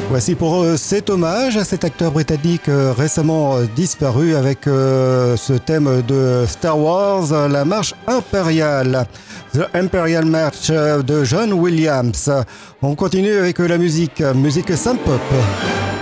Voici pour cet hommage à cet acteur britannique récemment disparu avec ce thème de Star Wars, la marche impériale, The Imperial March de John Williams. On continue avec la musique synth-pop.